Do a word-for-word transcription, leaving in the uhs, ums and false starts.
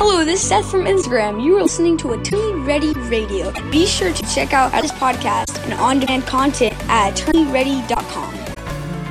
Hello, this is Seth from Instagram. You are listening to Attorney Ready Radio. Be sure to check out this podcast and on-demand content at attorney ready dot com.